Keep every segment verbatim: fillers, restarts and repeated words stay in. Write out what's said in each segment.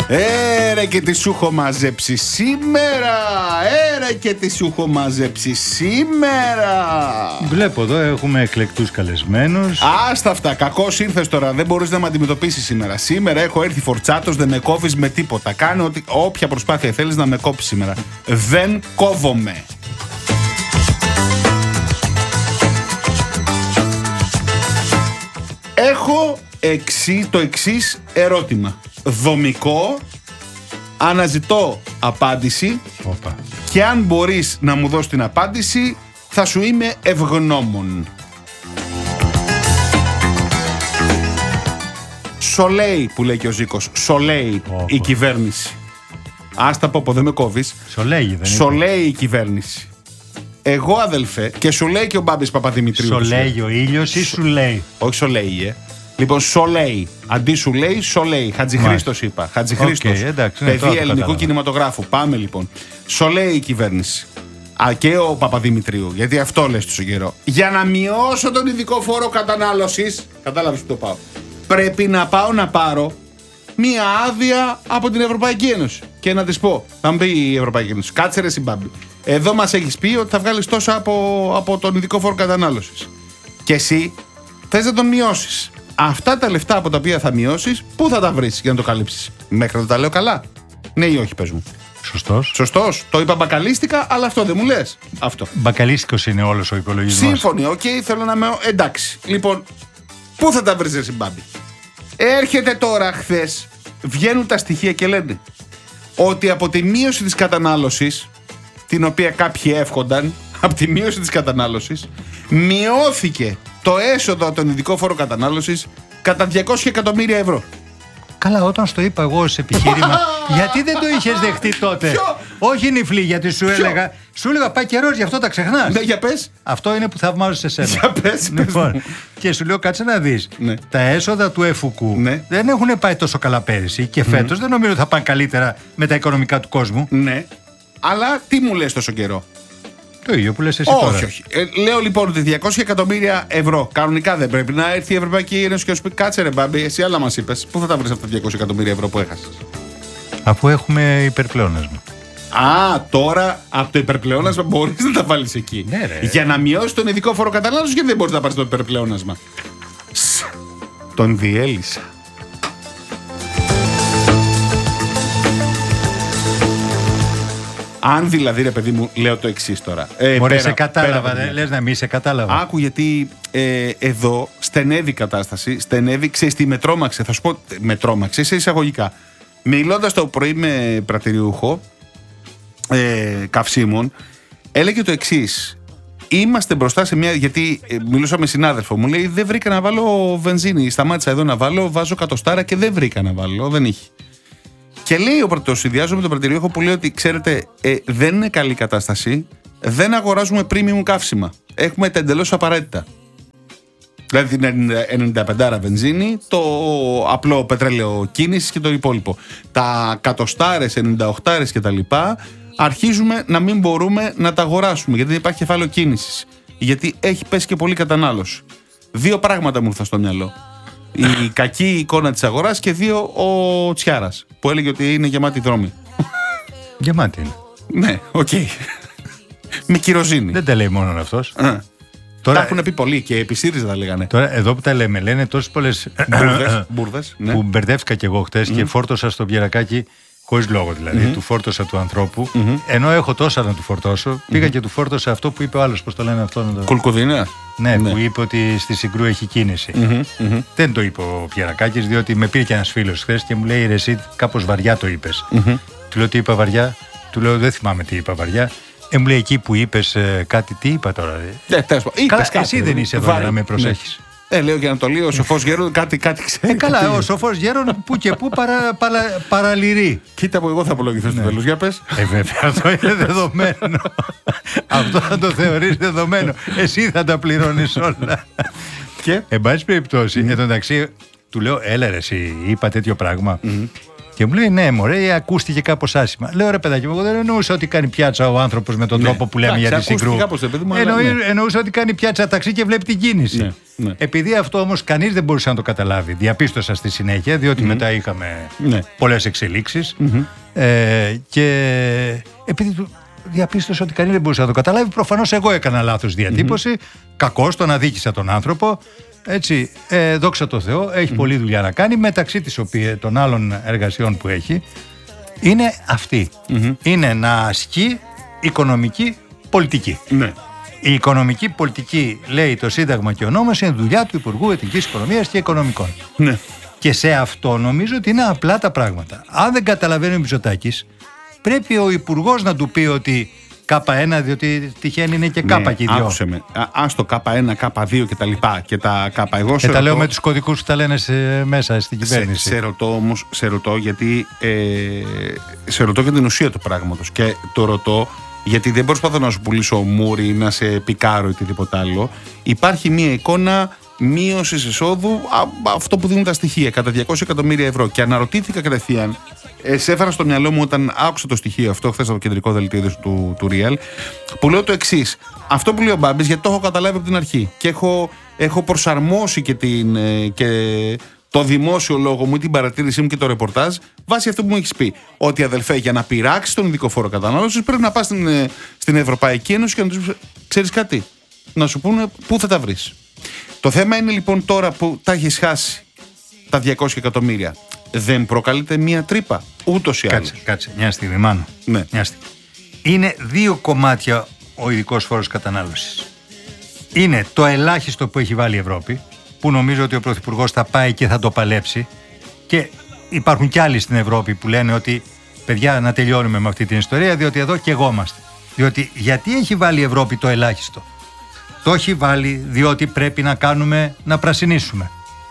Έρε και τι σου έχω μαζέψει σήμερα. Έρε και τι σου έχω μαζέψει σήμερα. Βλέπω εδώ έχουμε εκλεκτούς καλεσμένους. Άστα αυτά, κακώς ήρθες τώρα. Δεν μπορείς να με αντιμετωπίσεις σήμερα. Σήμερα έχω έρθει φορτσάτος, δεν με κόβεις με τίποτα. Κάνε ότι, όποια προσπάθεια θέλεις να με κόψεις σήμερα. Δεν κόβομαι. Έχω εξή, το εξής ερώτημα. Δομικό, αναζητώ απάντηση. Οπα. Και αν μπορείς να μου δώσεις την απάντηση, θα σου είμαι ευγνώμων. Σολέει που λέει και ο Ζήκος. Σολέει η κυβέρνηση. Άστα πω πω, δεν με κόβεις. Σολέγει δεν είναι. Σολέει η κυβέρνηση. Εγώ αδελφέ, και σου λέει και ο Μπάμπης Παπαδημητρίου. Σολέγει ο ήλιος ή σου λέει? Όχι σολέει, ε. Λοιπόν, σολέει. Αντί σου λέει, σολέει. Χατζηχρήστος είπα. Χατζηχρήστος. Okay, εντάξει, ναι, παιδί ελληνικού κατάλαβα. Κινηματογράφου. Πάμε λοιπόν. Σολέει η κυβέρνηση. Α, και ο Παπαδημητρίου. Γιατί αυτό λες τόσο καιρό. Για να μειώσω τον ειδικό φόρο κατανάλωσης. Κατάλαβες που το πάω. Πρέπει να πάω να πάρω μία άδεια από την Ευρωπαϊκή Ένωση. Και να της πω, θα μου πει η Ευρωπαϊκή Ένωση, κάτσε ρε Συμπάμπη. Εδώ μας έχεις πει ότι θα βγάλεις τόσα από, από τον ειδικό φόρο κατανάλωσης. Και εσύ θες να τον μειώσεις. Αυτά τα λεφτά από τα οποία θα μειώσεις, πού θα τα βρεις για να το καλύψεις? Μέχρι να τα λέω καλά. Ναι ή όχι, πες μου. Σωστός. Σωστός. Το είπα μπακαλίστικα, αλλά αυτό δεν μου λες. Αυτό. Μπακαλίστικος είναι όλος ο υπολογισμός. Σύμφωνοι, οκ, okay, θέλω να με. Εντάξει. Λοιπόν, πού θα τα βρεις, ρε Συμπάμπη? Έρχεται τώρα, χθες, βγαίνουν τα στοιχεία και λένε ότι από τη μείωση της κατανάλωσης, την οποία κάποιοι εύχονταν, από τη μείωση της κατανάλωσης, μειώθηκε το έσοδο από τον ειδικό φόρο κατανάλωσης κατά διακόσια εκατομμύρια ευρώ. Καλά, όταν στο είπα εγώ ως επιχείρημα, γιατί δεν το είχες δεχτεί τότε? Ποιο? Όχι νυφλή, γιατί σου έλεγα. Σου έλεγα πάει καιρός, γι' αυτό τα ξεχνάς. Ναι, για πες. Αυτό είναι που θαυμάζω σε σένα. Για πες, λοιπόν, πες. Και σου λέω, κάτσε να δεις. Ναι. Τα έσοδα του ΕΦΟΚΟΥ ναι. δεν έχουν πάει τόσο καλά πέρυσι και φέτος mm. δεν νομίζω ότι θα πάνε καλύτερα με τα οικονομικά του κόσμου. Ναι. Αλλά τι μου λες τόσο καιρό? Το ίδιο που λες εσύ όχι, τώρα. Όχι, όχι. Ε, λέω λοιπόν ότι διακόσια εκατομμύρια ευρώ κανονικά δεν πρέπει να έρθει η Ευρωπαϊκή Ένωση και να σου πει, κάτσε ρε Μπάμπη, εσύ άλλα μας είπες. Πού θα τα βρεις αυτά τα διακόσια εκατομμύρια ευρώ που έχασες? Αφού έχουμε υπερπλεόνασμα. Α, τώρα από το υπερπλεόνασμα μπορείς να τα βάλεις εκεί. Ναι, ρε. Για να μειώσεις τον ειδικό φόρο κατανάλωσης, γιατί δεν μπορείς να πάρεις το υπερπλεόνασμα? Σ, τον διέλυσα. Αν δηλαδή, ρε παιδί μου, λέω το εξής τώρα. Ε, Μωρέ, πέρα, σε κατάλαβα, πέρα, ρε, λες να μην σε κατάλαβα. Άκου, γιατί ε, εδώ στενεύει η κατάσταση. Στενεύει, ξέρεις τι με τρόμαξε. Θα σου πω, με τρόμαξε σε εισαγωγικά. Μιλώντας το πρωί με πρατηριούχο ε, καυσίμων, έλεγε το εξής. Είμαστε μπροστά σε μια. Γιατί ε, μιλούσα με συνάδελφο, μου λέει: δεν βρήκα να βάλω βενζίνη. Σταμάτησα εδώ να βάλω, βάζω κατοστάρα και δεν βρήκα να βάλω. Δεν είχε. Και λέει ο το συνδυάζω με τον πρατηριούχο που λέει ότι ξέρετε, ε, δεν είναι καλή κατάσταση. Δεν αγοράζουμε premium καύσιμα. Έχουμε τα εντελώς απαραίτητα. Δηλαδή την ενενήντα πέντε βενζίνη, το απλό πετρέλαιο κίνησης και το υπόλοιπο. Τα κατοστάρες, ενενήντα οκτώ και τα λοιπά, αρχίζουμε να μην μπορούμε να τα αγοράσουμε γιατί δεν υπάρχει κεφάλαιο κίνησης. Γιατί έχει πέσει και πολύ κατανάλωση. Δύο πράγματα μου ήρθαν στο μυαλό. Η κακή εικόνα της αγοράς και δύο ο Τσιάρας που έλεγε ότι είναι γεμάτη δρόμη. Γεμάτη είναι. Ναι, οκ. Okay. Με κυροζίνη. Δεν τα λέει μόνο αυτός. Α. Τώρα, τα έχουν πει πολλοί και επί ΣΥΡΙΖΑ τα λέγανε. Τώρα εδώ που τα λέμε, λένε τόσες πολλές μπουρδες, ναι. Που μπερδεύτηκα κι εγώ χτες mm. και φόρτωσα στο Πιερακάκι, χωρίς λόγο δηλαδή, mm-hmm. του φόρτωσα του ανθρώπου. Mm-hmm. Ενώ έχω τόσα να του φορτώσω, πήγα mm-hmm. και του φόρτωσα αυτό που είπε ο άλλος, πώς το λένε αυτό. Το... Κουλκουδίνα. Ναι, ναι, που είπε ότι στη Συγκρού έχει κίνηση. Mm-hmm. Mm-hmm. Δεν το είπε ο Πιερακάκης, διότι με πήρε και ένας φίλος χθες και μου λέει: ρε, εσύ κάπως βαριά το είπες. Mm-hmm. Του λέω: τι είπα βαριά? Του λέω: δεν θυμάμαι τι είπα βαριά. Ε, μου λέει εκεί που είπες ε, κάτι, τι είπα τώρα. Ε, είπες καλά, κάτι, εσύ δεν είσαι εδώ για να με προσέχεις. Ναι. Ε, λέω για να το λέει ο σοφός γέρον, κάτι, κάτι ξέρει. Ε, καλά, ο σοφός γέρον που και που παρα, παρα, παραλυρεί. Κοίτα που εγώ θα απολογηθώ στο τέλος, για πες. Ε, βέβαια, αυτό είναι δεδομένο. Αυτό θα το θεωρείς δεδομένο. Εσύ θα τα πληρώνεις όλα. Και. Εν πάση περιπτώσει, mm. εν τω μεταξύ, του λέω, έλα ρε, εσύ είπα τέτοιο πράγμα. Mm. Και μου λέει, ναι, μωρέ, ακούστηκε κάπως άσχημα. Λέω, ρε παιδάκι, εγώ δεν εννοούσα ότι κάνει πιάτσα ο άνθρωπος με τον ναι. τρόπο που λέμε Άξι, για τη Συγκρού. Εννοεί, ναι. Εννοούσα ότι κάνει πιάτσα ταξί και βλέπει την κίνηση. Ναι, ναι. Επειδή αυτό όμως κανείς δεν μπορούσε να το καταλάβει, διαπίστωσα στη συνέχεια, διότι mm-hmm. μετά είχαμε ναι. πολλές εξελίξεις. Mm-hmm. Ε, και επειδή διαπίστωσα ότι κανείς δεν μπορούσε να το καταλάβει, προφανώς εγώ έκανα λάθος διατύπωση. Mm-hmm. Κακώς τον αδίκησα τον άνθρωπο. Έτσι, ε, δόξα τω Θεώ, έχει mm. πολλή δουλειά να κάνει, μεταξύ της οποίας, των άλλων εργασιών που έχει, είναι αυτή. Mm-hmm. Είναι να ασκεί οικονομική πολιτική. Ναι. Η οικονομική πολιτική, λέει το Σύνταγμα και ο νόμος, είναι δουλειά του Υπουργού Εθνικής Οικονομίας και Οικονομικών. Ναι. Και σε αυτό νομίζω ότι είναι απλά τα πράγματα. Αν δεν καταλαβαίνει ο Μητσοτάκης, πρέπει ο Υπουργός να του πει ότι κάπα ένα, διότι τυχαίνει είναι και κάπα και οι δυο. Άκουσε με. Α το κάπα ένα, κάπα δύο και τα λοιπά. Και τα κάπα εγώ σε. Και τα λέω με τους κωδικούς που τα λένε σε, μέσα στην κυβέρνηση. Σε, σε ρωτώ όμως, σε ρωτώ γιατί. Ε, σε ρωτώ για την ουσία του πράγματος. Και το ρωτώ γιατί δεν προσπαθώ να σου πουλήσω μούρι ή να σε πικάρω ή οτιδήποτε άλλο. Υπάρχει μία εικόνα μείωσης εισόδου, α, αυτό που δίνουν τα στοιχεία, κατά διακόσια εκατομμύρια ευρώ. Και αναρωτήθηκα κατευθείαν. Ε, σε έφερα στο μυαλό μου όταν άκουσα το στοιχείο αυτό χθες από το κεντρικό δελτίο του, του Real, που λέω το εξής. Αυτό που λέει ο Μπάμπης, γιατί το έχω καταλάβει από την αρχή και έχω, έχω προσαρμόσει και, την, και το δημόσιο λόγο μου, την παρατήρησή μου και το ρεπορτάζ βάσει αυτό που μου έχεις πει. Ότι αδελφέ, για να πειράξει τον ειδικό φόρο κατανάλωσης πρέπει να πας στην, στην Ευρωπαϊκή Ένωση και να τους ξέρεις κάτι. Να σου πούνε πού θα τα βρεις. Το θέμα είναι λοιπόν τώρα που τα έχεις χάσει τα διακόσια εκατομμύρια. Δεν προκαλείται μία τρύπα, ούτως ή άλλως. Κάτσε, κάτσε, μια στιγμή, Μάνο. Ναι. Μια στιγμή. Είναι δύο κομμάτια ο ειδικός φόρος κατανάλωσης. Είναι το ελάχιστο που έχει βάλει η Ευρώπη, που νομίζω ότι ο Πρωθυπουργός θα πάει και θα το παλέψει. Και υπάρχουν κι άλλοι στην Ευρώπη που λένε ότι παιδιά, να τελειώνουμε με αυτή την ιστορία, διότι εδώ και εγώ είμαστε. Διότι γιατί έχει βάλει η Ευρώπη το ελάχιστο? Το έχει βάλει διότι πρέπει να κάνουμε, να πρασινίσουμε.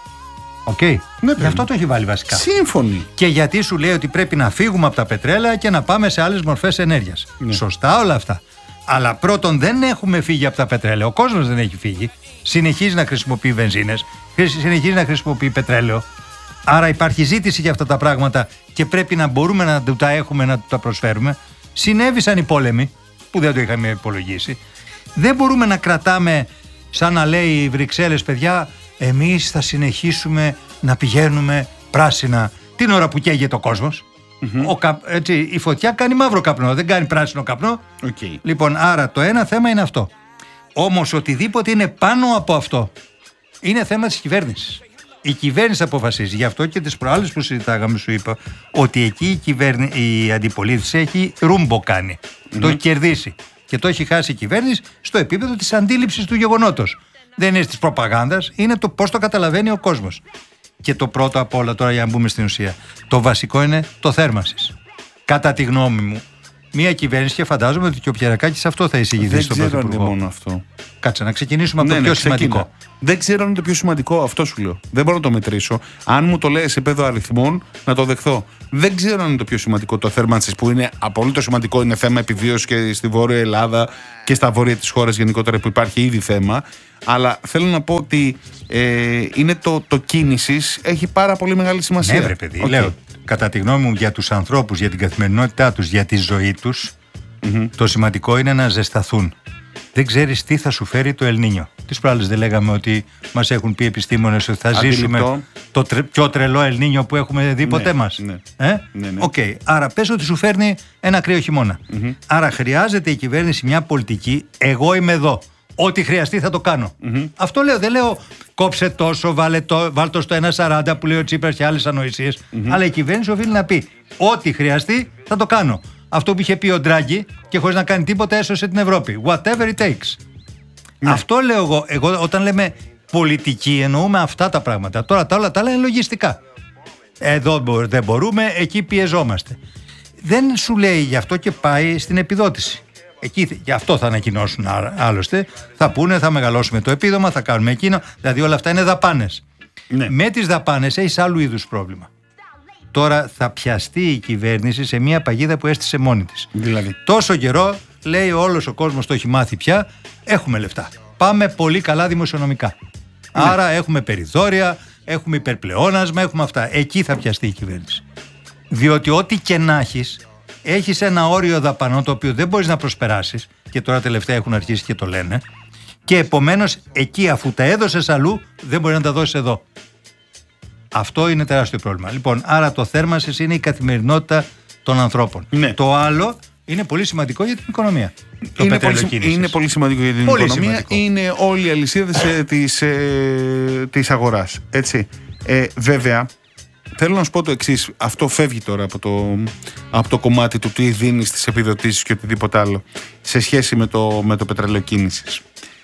Οκ. Okay. Ναι, γι' αυτό το έχει βάλει βασικά. Σύμφωνοι. Και γιατί σου λέει ότι πρέπει να φύγουμε από τα πετρέλαια και να πάμε σε άλλες μορφές ενέργειας. Ναι. Σωστά όλα αυτά. Αλλά πρώτον, δεν έχουμε φύγει από τα πετρέλαια. Ο κόσμος δεν έχει φύγει. Συνεχίζει να χρησιμοποιεί βενζίνες, συνεχίζει να χρησιμοποιεί πετρέλαιο. Άρα υπάρχει ζήτηση για αυτά τα πράγματα και πρέπει να μπορούμε να τα έχουμε, να τα προσφέρουμε. Συνέβησαν οι πόλεμοι που δεν το είχαμε υπολογίσει. Δεν μπορούμε να κρατάμε, σαν να λέει οι Βρυξέλλες, παιδιά, εμείς θα συνεχίσουμε να πηγαίνουμε πράσινα την ώρα που καίγεται ο κόσμος. Mm-hmm. Ο κα, έτσι, η φωτιά κάνει μαύρο καπνό, δεν κάνει πράσινο καπνό. Okay. Λοιπόν, άρα το ένα θέμα είναι αυτό. Όμως οτιδήποτε είναι πάνω από αυτό είναι θέμα της κυβέρνησης. Η κυβέρνηση αποφασίζει. Γι' αυτό και τις προάλλες που συζητάγαμε σου είπα ότι εκεί η, κυβέρνη, η αντιπολίτευση έχει ρούμπο κάνει. Mm-hmm. Το έχει κερδίσει. Και το έχει χάσει η κυβέρνηση στο επίπεδο της αντίληψης του γεγονότος. Δεν είναι της προπαγάνδας, είναι το πώς το καταλαβαίνει ο κόσμος. Και το πρώτο απ' όλα, τώρα για να μπούμε στην ουσία, το βασικό είναι το θέρμανσης. Κατά τη γνώμη μου, μια κυβέρνηση, και φαντάζομαι ότι και ο Πιερακάκης αυτό θα εισηγηθεί στον Πρωθυπουργό. Δεν ξέρω αν είναι μόνο αυτό. Κάτσε να ξεκινήσουμε από ναι, το πιο ναι, σημαντικό. Ξεκινά. Δεν ξέρω αν είναι το πιο σημαντικό, αυτό σου λέω. Δεν μπορώ να το μετρήσω. Αν μου το λέει σε επίπεδο αριθμών, να το δεχθώ. Δεν ξέρω αν είναι το πιο σημαντικό το θέρμανσης, που είναι απολύτως σημαντικό, είναι θέμα επιβίωσης και στη Βόρεια Ελλάδα και στα βόρεια της χώρας γενικότερα, που υπάρχει ήδη θέμα. Αλλά θέλω να πω ότι ε, είναι το, το κίνησης έχει πάρα πολύ μεγάλη σημασία. Ναι, βρε παιδί, okay. Λέω, κατά τη γνώμη μου, για τους ανθρώπους, για την καθημερινότητά τους, για τη ζωή τους, mm-hmm. το σημαντικό είναι να ζεσταθούν. Δεν ξέρεις τι θα σου φέρει το Ελνίνιο. Τις προάλλες δεν λέγαμε ότι μας έχουν πει επιστήμονες ότι θα Αντιληπτό. ζήσουμε το τρε, πιο τρελό Ελνίνιο που έχουμε δει ποτέ ναι, μας. Ναι. Ε? Ναι, ναι. Okay. Άρα πες ότι σου φέρνει ένα κρύο χειμώνα. Mm-hmm. Άρα χρειάζεται η κυβέρνηση μια πολιτική. Εγώ είμαι εδώ. Ό,τι χρειαστεί θα το κάνω. Mm-hmm. Αυτό λέω. Δεν λέω κόψε τόσο, βάλε το, βάλ το στο ένα σαράντα που λέει ο Τσίπρας και άλλες ανοησίες. Mm-hmm. Αλλά η κυβέρνηση οφείλει να πει ό,τι χρειαστεί θα το κάνω. Αυτό που είχε πει ο Ντράγκη και χωρίς να κάνει τίποτα έσωσε την Ευρώπη. Whatever it takes. Ναι. Αυτό λέω εγώ. Εγώ όταν λέμε πολιτική εννοούμε αυτά τα πράγματα. Τώρα τα όλα τα άλλα είναι λογιστικά. Εδώ δεν μπορούμε, εκεί πιεζόμαστε. Δεν σου λέει γι' αυτό και πάει στην επιδότηση. Εκεί γι' αυτό θα ανακοινώσουν άλλωστε. Θα πούνε θα μεγαλώσουμε το επίδομα, θα κάνουμε εκείνο. Δηλαδή όλα αυτά είναι δαπάνες. Ναι. Με τις δαπάνες έχεις άλλου είδους πρόβλημα. Τώρα θα πιαστεί η κυβέρνηση σε μια παγίδα που έστησε μόνη της. Δηλαδή. Τόσο καιρό λέει όλος ο κόσμος το έχει μάθει πια, έχουμε λεφτά. Πάμε πολύ καλά δημοσιονομικά. Ναι. Άρα έχουμε περιθώρια, έχουμε υπερπλεόνασμα, έχουμε αυτά. Εκεί θα πιαστεί η κυβέρνηση. Διότι ό,τι και να έχεις, έχεις ένα όριο δαπανών το οποίο δεν μπορείς να προσπεράσεις, και τώρα τελευταία έχουν αρχίσει και το λένε, και επομένως εκεί, αφού τα έδωσες αλλού, δεν μπορεί να τα δώσεις εδώ. Αυτό είναι τεράστιο πρόβλημα. Λοιπόν, άρα το θέρμανσης είναι η καθημερινότητα των ανθρώπων. Ναι. Το άλλο είναι πολύ σημαντικό για την οικονομία. Το είναι, πολύ, πετρελαιοκίνησης. είναι πολύ σημαντικό για την πολύ οικονομία. Σημαντικό. Είναι όλη η αλυσίδα ε, της, ε, της αγοράς. Έτσι. Ε, βέβαια, θέλω να σου πω το εξής. Αυτό φεύγει τώρα από το, από το κομμάτι του τι δίνει στις επιδοτήσεις και οτιδήποτε άλλο σε σχέση με το, με το πετρελαιοκίνησης.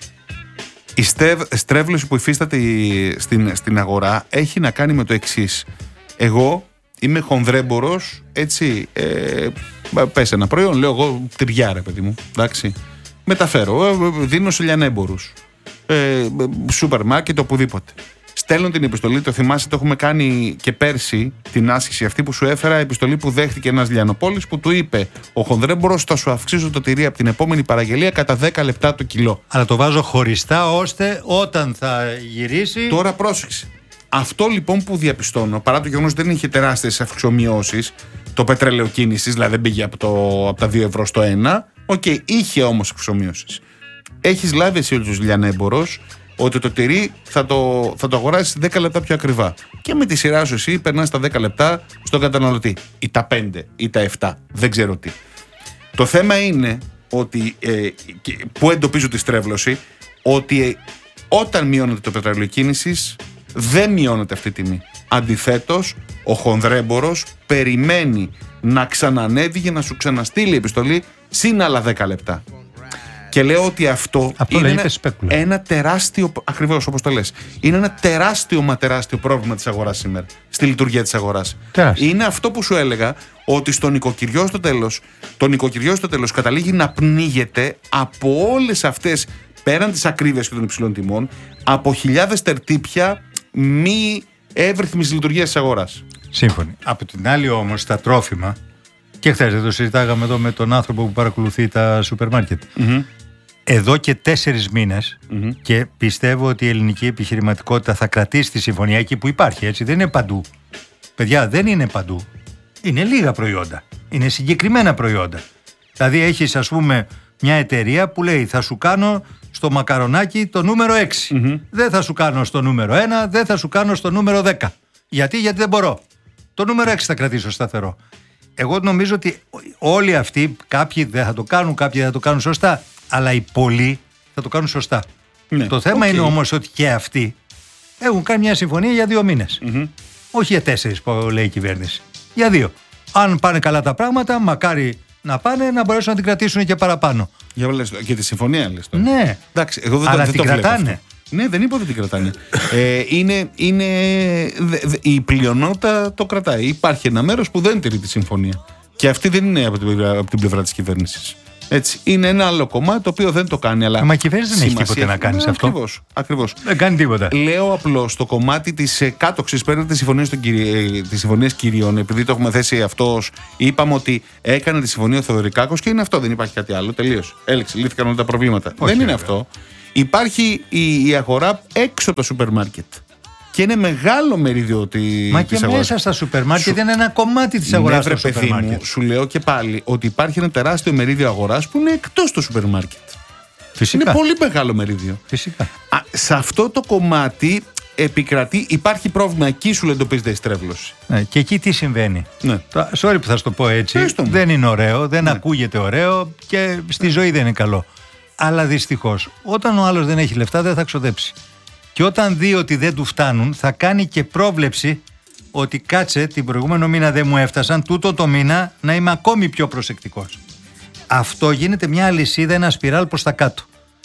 Η στρέβλωση που υφίσταται στην, στην αγορά έχει να κάνει με το εξής. Εγώ είμαι χονδρέμπορος, έτσι, ε, πες ένα προϊόν, λέω εγώ τυριά ρε παιδί μου, εντάξει. Μεταφέρω, ε, δίνω σε λιανέμπορους, ε, σούπερ μάρκετ, οπουδήποτε. Στέλνω την επιστολή, το θυμάσαι, το έχουμε κάνει και πέρσι την άσκηση αυτή που σου έφερα, επιστολή που δέχτηκε ένας λιανοπόλης που του είπε ο χονδρέμπορος θα σου αυξήσω το τυρί από την επόμενη παραγγελία κατά δέκα λεπτά το κιλό. Αλλά το βάζω χωριστά ώστε όταν θα γυρίσει... Τώρα πρόσεξε. Αυτό λοιπόν που διαπιστώνω, παρά το γεγονός ότι δεν είχε τεράστιες αυξομοιώσεις, το πετρελαιοκίνησης, δηλαδή δεν πήγε από, το, από τα δύο ευρώ στο ένα, οκ, okay, είχε όμως αυξομοιώσεις. Έχεις λάβει εσύ όλους τους λιανέμπορος ότι το τυρί θα το, θα το αγοράσεις δέκα λεπτά πιο ακριβά. Και με τη σειρά σου εσύ περνάς τα δέκα λεπτά στον καταναλωτή. Ή τα πέντε, ή τα επτά, δεν ξέρω τι. Το θέμα είναι ότι, ε, που εντοπίζω τη στρέβλωση, ότι ε, όταν μειώνεται το πετρελαιοκίνησης, δεν μειώνεται αυτή η τιμή. Αντιθέτως, ο χονδρέμπορος περιμένει να ξανανεύει για να σου ξαναστείλει επιστολή συν άλλα δέκα λεπτά. Και λέω ότι αυτό, αυτό είναι ένα, ένα τεράστιο, ακριβώς όπως το λες, είναι ένα τεράστιο μα τεράστιο πρόβλημα της αγοράς σήμερα, στη λειτουργία της αγοράς. Τεράστιο. Είναι αυτό που σου έλεγα, ότι στο νοικοκυριό στο τέλος, το νοικοκυριό στο τέλος καταλήγει να πνίγεται από όλες αυτές, πέραν της ακρίβειας και των υψηλών τιμών, από χιλιάδες τερτύπια μη εύρυθμης λειτουργίας της αγοράς. Σύμφωνοι. Από την άλλη όμως, τα τρόφιμα, και χθες δεν το συζητάγαμε εδώ με τον άνθρωπο που παρακολουθεί τα σούπερ μάρκετ. Mm-hmm. Εδώ και τέσσερις μήνες mm-hmm. και πιστεύω ότι η ελληνική επιχειρηματικότητα θα κρατήσει τη συμφωνία εκεί που υπάρχει, έτσι, δεν είναι παντού. Παιδιά, δεν είναι παντού. Είναι λίγα προϊόντα. Είναι συγκεκριμένα προϊόντα. Δηλαδή έχεις, ας πούμε, μια εταιρεία που λέει θα σου κάνω στο μακαρονάκι το νούμερο έξι. Mm-hmm. Δεν θα σου κάνω στο νούμερο ένα, δεν θα σου κάνω στο νούμερο δέκα. Γιατί, γιατί δεν μπορώ. Το νούμερο έξι θα κρατήσω σταθερό. Εγώ νομίζω ότι όλοι αυτοί, κάποιοι δεν θα το κάνουν, κάποιοι δεν θα το κάνουν σωστά, αλλά οι πολλοί θα το κάνουν σωστά. Ναι. Το θέμα okay. είναι όμως ότι και αυτοί έχουν κάνει μια συμφωνία για δύο μήνες. Mm-hmm. Όχι για τέσσερις που λέει η κυβέρνηση. Για δύο. Αν πάνε καλά τα πράγματα, μακάρι να πάνε να μπορέσουν να την κρατήσουν και παραπάνω. Για, λες, και τη συμφωνία λες τώρα. Ναι. Εντάξει, εγώ δεν αλλά το, την δεν κρατάνε. Ναι, δεν είπα ότι την κρατάνε. ε, είναι, είναι, δε, δε, η πλειονότητα το κρατάει. Υπάρχει ένα μέρος που δεν τηρεί τη συμφωνία. Και αυτή δεν είναι από την, από την πλευρά της κυβέρνησης. Έτσι. Είναι ένα άλλο κομμάτι το οποίο δεν το κάνει. Αλλά μα η κυβέρνηση δεν έχει τίποτα να κάνει σε αυτό. Ακριβώς, ακριβώς. Δεν κάνει τίποτα. Λέω απλώς το κομμάτι της κάτωξης πέρα της συμφωνίας κυρίων, επειδή το έχουμε θέσει αυτός, είπαμε ότι έκανε τη συμφωνία ο Θεοδωρικάκος και είναι αυτό. Δεν υπάρχει κάτι άλλο. Τελείως. Έληξε. Λύθηκαν όλα τα προβλήματα. Όχι, δεν είναι βέβαια. Αυτό. Υπάρχει η, η αγορά έξω από το σούπερ μάρκετ. Και είναι μεγάλο μερίδιο τη αγοράς. Μα και αγοράς. Μέσα στα σούπερ μάρκετ σου... είναι ένα κομμάτι της αγοράς. Ναι, βρε, παιδί μου, σου λέω και πάλι ότι υπάρχει ένα τεράστιο μερίδιο αγοράς που είναι εκτός του σούπερ μάρκετ. Φυσικά. Είναι πολύ μεγάλο μερίδιο. Φυσικά. Α, σε αυτό το κομμάτι επικρατεί, υπάρχει πρόβλημα. Εκεί σου εντοπίζεται η στρέβλωση. Ναι, και εκεί τι συμβαίνει. Ναι. Sorry που θα σου το πω έτσι. Έστω δεν είναι ωραίο, δεν ναι. ακούγεται ωραίο και στη ναι. ζωή δεν είναι καλό. Αλλά δυστυχώς, όταν ο άλλος δεν έχει λεφτά, δεν θα ξοδέψει. Και όταν δει ότι δεν του φτάνουν, θα κάνει και πρόβλεψη ότι κάτσε, την προηγούμενο μήνα δεν μου έφτασαν, τούτο το μήνα να είμαι ακόμη πιο προσεκτικός. Αυτό γίνεται μια αλυσίδα, ένα σπιράλ προς τα κάτω.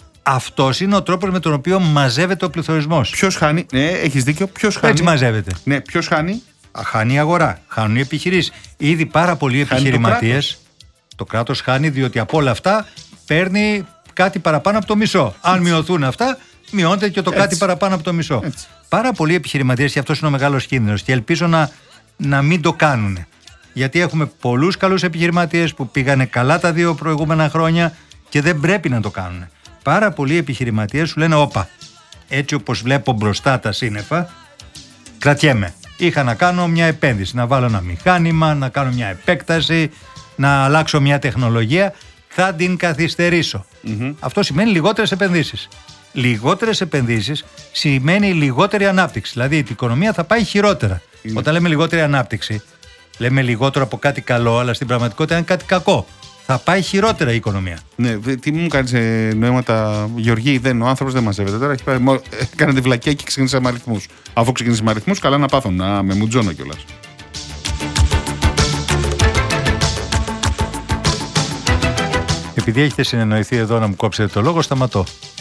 Αυτός είναι ο τρόπος με τον οποίο μαζεύεται ο πληθωρισμός. Ποιος χάνει, ναι, έχεις δίκιο, ποιος χάνει. Έτσι μαζεύεται. Ναι, ποιος χάνει. Χάνει η αγορά, χάνουν οι επιχειρήσεις. Ήδη πάρα πολλοί επιχειρηματίες. Το κράτος. το κράτος χάνει, διότι από όλα αυτά παίρνει κάτι παραπάνω από το μισό. Αν μειωθούν αυτά, μειώνεται και το Έτσι. κάτι παραπάνω από το μισό. Έτσι. Πάρα πολλοί επιχειρηματίες, και αυτός είναι ο μεγάλος κίνδυνος, και ελπίζω να, να μην το κάνουν. Γιατί έχουμε πολλούς καλούς επιχειρηματίες που πήγανε καλά τα δύο προηγούμενα χρόνια και δεν πρέπει να το κάνουν. Πάρα πολλοί επιχειρηματίες σου λένε: όπα, έτσι όπως βλέπω μπροστά τα σύννεφα, κρατιέμαι. είχα να κάνω μια επένδυση, να βάλω ένα μηχάνημα, να κάνω μια επέκταση, να αλλάξω μια τεχνολογία, θα την καθυστερήσω. Mm-hmm. Αυτό σημαίνει λιγότερες επενδύσεις. Λιγότερες επενδύσεις σημαίνει λιγότερη ανάπτυξη. Δηλαδή η οικονομία θα πάει χειρότερα. Mm-hmm. Όταν λέμε λιγότερη ανάπτυξη, λέμε λιγότερο από κάτι καλό, αλλά στην πραγματικότητα είναι κάτι κακό. Θα πάει χειρότερα η οικονομία. Ναι, τι μου κάνεις ε, νοήματα, Γεωργή, δεν, ο άνθρωπος δεν μαζεύεται τώρα. Έκανε τη βλακιά και ξεκίνησα με αριθμούς. Αφού ξεκίνησε με αριθμούς, καλά να πάθω, να με μουτζώνω κιόλας. Επειδή έχετε συνεννοηθεί εδώ να μου κόψετε το λόγο, σταματώ.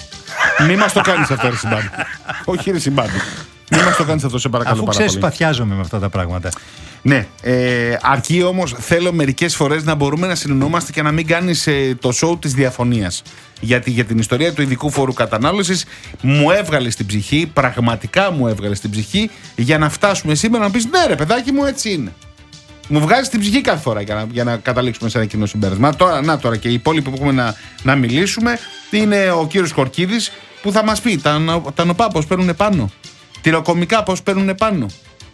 Μη μας το κάνεις αυτό, ρε συμπάντη. Όχι, ρε συμπάντη. Μη μας το κάνεις αυτό, σε παρακαλώ. Αφού ξέρεις, παθιάζομαι με αυτά τα πράγματα. Ναι, ε, αρκεί όμως θέλω μερικές φορές να μπορούμε να συνεννοούμαστε και να μην κάνεις ε, το show της διαφωνίας. Γιατί για την ιστορία του ειδικού φόρου κατανάλωσης μου έβγαλε στην ψυχή, πραγματικά μου έβγαλε στην ψυχή, για να φτάσουμε σήμερα να πεις ναι, ρε παιδάκι μου, έτσι είναι. Μου βγάζει την ψυχή κάθε φορά για να, για να καταλήξουμε σε ένα κοινό συμπέρασμα. Τώρα, να τώρα και οι υπόλοιποι που έχουμε να, να μιλήσουμε είναι ο κύριος Χορκίδης που θα μας πει τα, τα νοπά πώς παίρνουν πάνω, τυροκομικά πώς παίρνουν πάνω.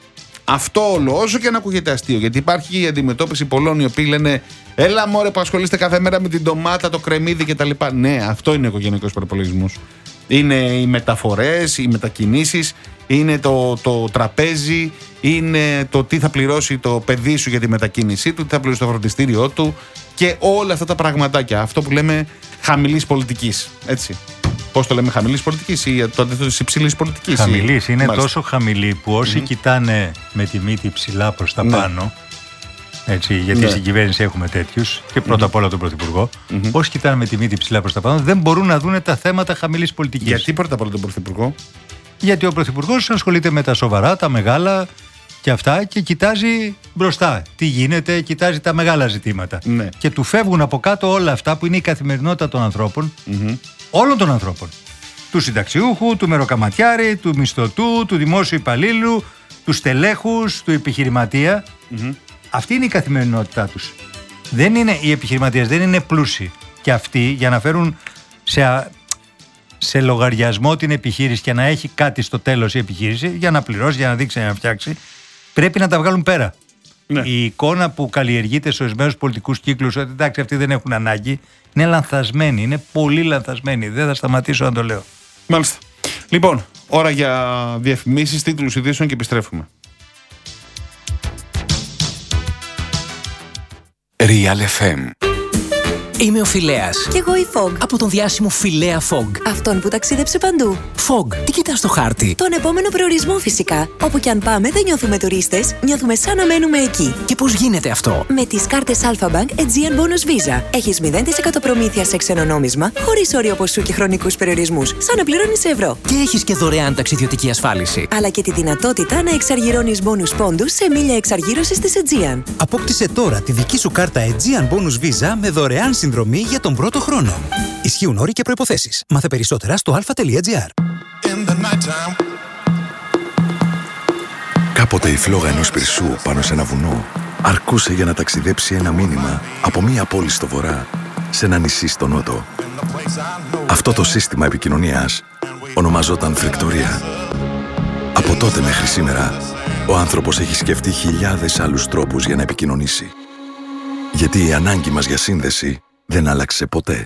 Αυτό όλο, όσο και να ακούγεται αστείο, γιατί υπάρχει η αντιμετώπιση πολλών οι οποίοι λένε έλα μωρέ που ασχολείστε κάθε μέρα με την ντομάτα, το κρεμμύδι κτλ. Ναι, αυτό είναι ο οικογενειακός προϋπολογισμός. Είναι οι μεταφορές, οι μετακινήσεις, είναι το, το τραπέζι, είναι το τι θα πληρώσει το παιδί σου για τη μετακίνησή του, τι θα πληρώσει το φροντιστήριό του και όλα αυτά τα πραγματάκια. Αυτό που λέμε χαμηλής πολιτικής. Έτσι. Πώς το λέμε, χαμηλής πολιτικής ή το αντίθετο της υψηλής πολιτικής? Χαμηλής. Είναι μάλιστα τόσο χαμηλή που όσοι mm-hmm. κοιτάνε με τη μύτη ψηλά προς τα ναι. πάνω, έτσι, γιατί ναι. στην κυβέρνηση έχουμε τέτοιους και πρώτα mm-hmm. απ' όλα τον Πρωθυπουργό, mm-hmm. όσοι κοιτάνε με τη μύτη ψηλά προς τα πάνω δεν μπορούν να δουν τα θέματα χαμηλής πολιτικής. Γιατί πρώτα απ' όλα τον Πρωθυπουργό? Γιατί ο Πρωθυπουργός ασχολείται με τα σοβαρά, τα μεγάλα και αυτά και κοιτάζει μπροστά τι γίνεται, κοιτάζει τα μεγάλα ζητήματα. Ναι. Και του φεύγουν από κάτω όλα αυτά που είναι η καθημερινότητα των ανθρώπων, mm-hmm. όλων των ανθρώπων. Του συνταξιούχου, του μεροκαματιάρη, του μισθωτού, του δημόσιου υπαλλήλου, του στελέχους, του επιχειρηματία. Mm-hmm. Αυτή είναι η καθημερινότητά τους. Δεν είναι, οι επιχειρηματίες δεν είναι πλούσιοι. Και αυτοί για να φέρουν σε, σε λογαριασμό την επιχείρηση και να έχει κάτι στο τέλος η επιχείρηση, για να πληρώσει, για να δείξει, για να φτιάξει, πρέπει να τα βγάλουν πέρα. Ναι. Η εικόνα που καλλιεργείται στους ορισμένους πολιτικούς κύκλους ότι εντάξει αυτοί δεν έχουν ανάγκη είναι λανθασμένη, είναι πολύ λανθασμένη. Δεν θα σταματήσω να το λέω. Μάλιστα. Λοιπόν, ώρα για διαφημίσεις, τίτλους ειδήσεων και επιστρέφουμε. Real εφ εμ. Είμαι ο Φιλέας. Κι εγώ η Fog. Από τον διάσημο Φιλέα Fog. Αυτόν που ταξίδεψε παντού. Fog, τι κοιτάς στο χάρτη? Τον επόμενο προορισμό φυσικά. Όπου κι αν πάμε δεν νιώθουμε τουρίστες, νιώθουμε σαν να μένουμε εκεί. Και πώς γίνεται αυτό? Με τις κάρτες Alpha Bank Aegean Bonus Visa. Έχεις μηδέν τοις εκατό προμήθεια σε ξένο νόμισμα, χωρίς όριο ποσού και χρονικούς περιορισμούς. Σαν να πληρώνεις σε ευρώ. Και έχεις και δωρεάν ταξιδιωτική ασφάλιση. Αλλά και τη δυνατότητα να εξαργυρώνεις bonus πόντους σε μίλια εξαργύρωσης της Aegean. Απόκτησε τώρα τη δική σου κάρτα Aegean Bonus Visa με δωρεάν συνδρομή για τον πρώτο χρόνο. Ισχύουν όροι και προϋποθέσεις. Μάθε περισσότερα στο αλφα τελεία τζι άρ. Κάποτε η φλόγα ενός πυρσού πάνω σε ένα βουνό αρκούσε για να ταξιδέψει ένα μήνυμα από μία πόλη στο βορρά σε ένα νησί στο νότο. Αυτό το σύστημα επικοινωνίας ονομαζόταν φρεκτορία. Από τότε μέχρι σήμερα, ο άνθρωπος έχει σκεφτεί χιλιάδες άλλους τρόπους για να επικοινωνήσει. Γιατί η ανάγκη μας για σύνδεση δεν άλλαξε ποτέ.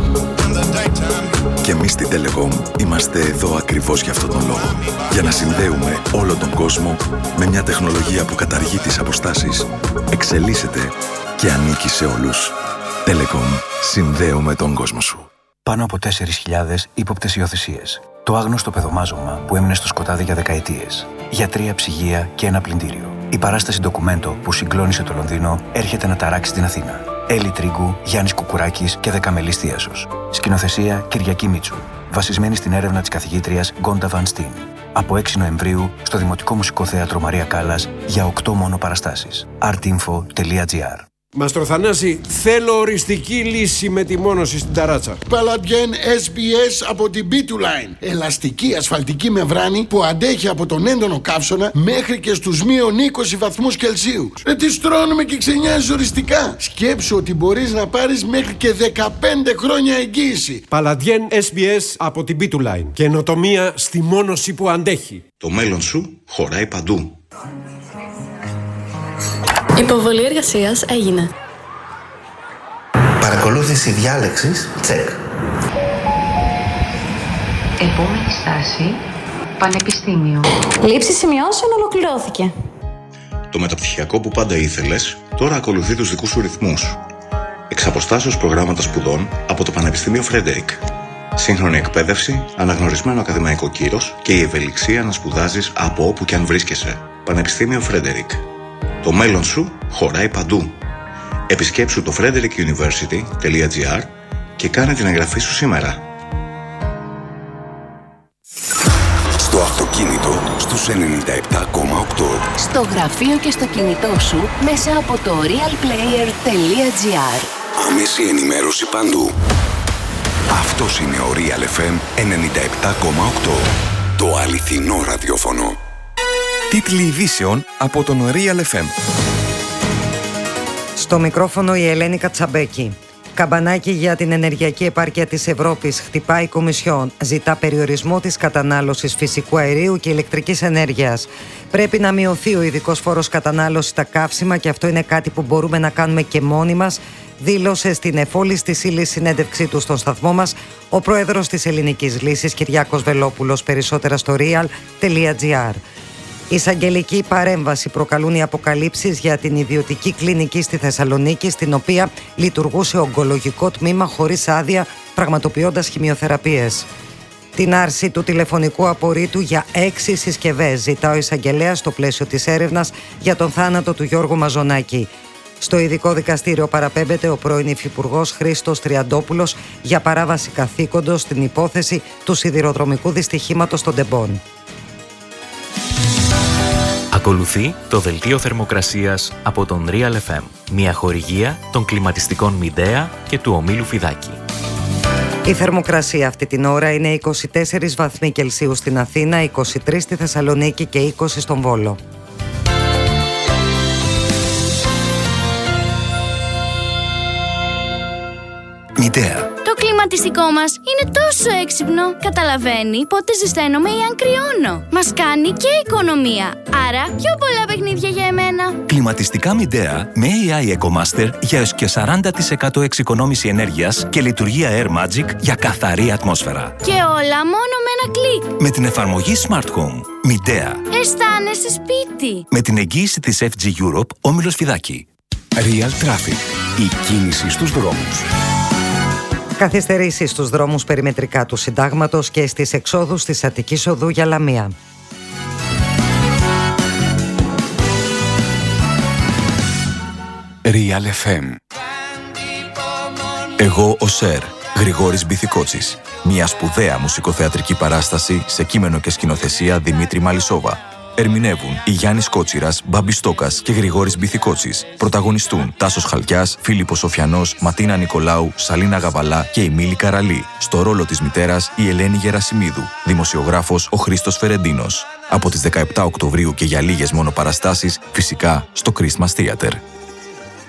Και εμείς στη Telecom είμαστε εδώ ακριβώς για αυτόν τον λόγο. Για να συνδέουμε όλο τον κόσμο με μια τεχνολογία που καταργεί τις αποστάσεις, εξελίσσεται και ανήκει σε όλους. Telecom. Συνδέουμε τον κόσμο σου. Πάνω από τέσσερις χιλιάδες ύποπτες υιοθεσίες. Το άγνωστο παιδομάζωμα που έμεινε στο σκοτάδι για δεκαετίες. Γιατρία, ψυγεία και ένα πλυντήριο. Η παράσταση ντοκουμέντο που συγκλώνησε το Λονδίνο έρχεται να ταράξει την Αθήνα. Έλλη Τρίγκου, Γιάννης Κουκουράκης και Δεκαμελής Θίασος. Σκηνοθεσία Κυριακή Μίτσου. Βασισμένη στην έρευνα της καθηγήτριας Γκόντα Βαν Στίν. Από έξι Νοεμβρίου στο Δημοτικό Μουσικό Θέατρο Μαρία Κάλλας για οκτώ μόνο παραστάσεις. artinfo τελεία τζι άρ. Μαστρο Θανάση, θέλω οριστική λύση με τη μόνωση στην ταράτσα. Παλαντιέν ες μπι ες από την μπι του Line. Ελαστική ασφαλτική μεμβράνη που αντέχει από τον έντονο καύσωνα μέχρι και στους μείον είκοσι βαθμούς Κελσίου. Ε, τι στρώνουμε και ξενιάζεις οριστικά. Σκέψου ότι μπορείς να πάρεις μέχρι και δεκαπέντε χρόνια εγγύηση. Παλαντιέν ες μπι ες από την μπι του Line. Καινοτομία στη μόνωση που αντέχει. Το μέλλον σου χωράει παντού. Υποβολή εργασίας έγινε. Παρακολούθηση διάλεξης, τσεκ. Επόμενη στάση, Πανεπιστήμιο. Λήψη σημειώσεων ολοκληρώθηκε. Το μεταπτυχιακό που πάντα ήθελες, τώρα ακολουθεί τους δικούς σου ρυθμούς. Εξ αποστάσεως προγράμματα σπουδών από το Πανεπιστήμιο Φρέντερικ. Σύγχρονη εκπαίδευση, αναγνωρισμένο ακαδημαϊκό κύρος και η ευελιξία να σπουδάζεις από όπου και αν βρίσκεσαι. Πανεπιστήμιο Φρέντερικ. Το μέλλον σου χωράει παντού. Επισκέψου το frederick university dot g r και κάνε την εγγραφή σου σήμερα. Στο αυτοκίνητο στους ενενήντα επτά κόμμα οκτώ. Στο γραφείο και στο κινητό σου μέσα από το realplayer dot g r. Άμεση ενημέρωση παντού. Αυτός είναι ο Real εφ εμ ενενήντα επτά κόμμα οκτώ. Το αληθινό ραδιόφωνο. Τίτλοι ειδήσεων από τον Real εφ εμ. Στο μικρόφωνο η Ελένη Κατσαμπέκη. Καμπανάκι για την ενεργειακή επάρκεια της Ευρώπης. Χτυπάει η Κομισιόν. Ζητά περιορισμό της κατανάλωσης φυσικού αερίου και ηλεκτρικής ενέργειας. Πρέπει να μειωθεί ο ειδικός φόρος κατανάλωσης στα καύσιμα και αυτό είναι κάτι που μπορούμε να κάνουμε και μόνοι μας, δήλωσε στην εφόλης της ύλης συνέντευξή του στον σταθμό μας ο πρόεδρος της Ελληνικής Λύσης Κυριάκος Βελόπουλος. Περισσότερα στο real.gr. Εισαγγελική παρέμβαση προκαλούν οι αποκαλύψεις για την ιδιωτική κλινική στη Θεσσαλονίκη, στην οποία λειτουργούσε ογκολογικό τμήμα χωρίς άδεια, πραγματοποιώντας χημειοθεραπείες. Την άρση του τηλεφωνικού απορρίτου για έξι συσκευές ζητά ο εισαγγελέας στο πλαίσιο της έρευνας για τον θάνατο του Γιώργου Μαζονάκη. Στο ειδικό δικαστήριο παραπέμπεται ο πρώην υφυπουργός Χρήστος Τριαντόπουλος για παράβαση καθήκοντος στην υπόθεση του σιδηροδρομικού δυστυχήματος των Ντεμπών. Ακολουθεί το δελτίο θερμοκρασίας από τον Real εφ εμ, μια χορηγία των κλιματιστικών Μιντέα και του ομίλου Φιδάκη. Η θερμοκρασία αυτή την ώρα είναι είκοσι τέσσερις βαθμοί Κελσίου στην Αθήνα, είκοσι τρεις στη Θεσσαλονίκη και είκοσι στον Βόλο. Μιντέα. Το κλιματιστικό μας είναι τόσο έξυπνο. Καταλαβαίνει πότε ζεσταίνομαι ή αν κρυώνω. Μας κάνει και οικονομία. Άρα πιο πολλά παιχνίδια για εμένα. Κλιματιστικά Μιντέα με έι άι EcoMaster για έως και σαράντα τοις εκατό εξοικονόμηση ενέργειας και λειτουργία Air Magic για καθαρή ατμόσφαιρα. Και όλα μόνο με ένα κλικ. Με την εφαρμογή Smart Home. Μιντέα. Αισθάνεσαι σπίτι. Με την εγγύηση της εφ τζι Europe, όμιλος Φιδάκη. Real Traffic. Η κίνηση στους δρόμους. Καθυστερήσεις στους δρόμους περιμετρικά του Συντάγματος και στις εξόδους της Αττικής Οδού για Λαμία. Real εφ εμ. Εγώ ο Σερ, Γρηγόρης Μπιθικότσης. Μια σπουδαία μουσικοθεατρική παράσταση σε κείμενο και σκηνοθεσία Δημήτρη Μαλισσόβα. Ερμηνεύουν η Γιάννης Κότσιρας, Μπάμπης Στόκας και Γρηγόρης Μπιθικότσης. Πρωταγωνιστούν Τάσος Χαλκιάς, Φίλιππος Σοφιανός, Ματίνα Νικολάου, Σαλίνα Γαβαλά και η Μίλη Καραλή. Στο ρόλο της μητέρας η Ελένη Γερασιμίδου. Δημοσιογράφος ο Χρήστος Φερεντίνος. Από τις δεκαεπτά Οκτωβρίου και για λίγες μόνο παραστάσεις, φυσικά στο Christmas Theater.